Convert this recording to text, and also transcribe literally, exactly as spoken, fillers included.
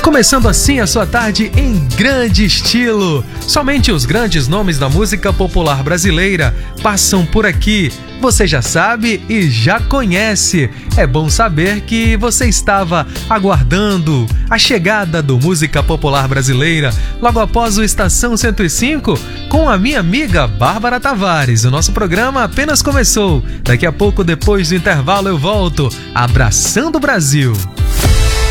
Começando assim a sua tarde em grande estilo. Somente os grandes nomes da música popular brasileira passam por aqui. Você já sabe e já conhece. É bom saber que você estava aguardando a chegada do Música Popular Brasileira logo após o Estação cento e cinco com a minha amiga Bárbara Tavares. O nosso programa apenas começou. Daqui a pouco, depois do intervalo, eu volto abraçando o Brasil.